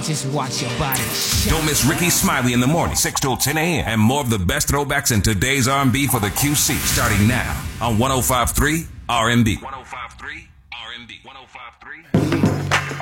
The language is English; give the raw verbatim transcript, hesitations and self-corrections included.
just watch your body shine. Don't miss Ricky Smiley in the morning, six till ten a.m. And more of the best throwbacks in today's R and B for the Q C, starting now on one oh five point three R and B. one oh five point three R and B. one oh five point three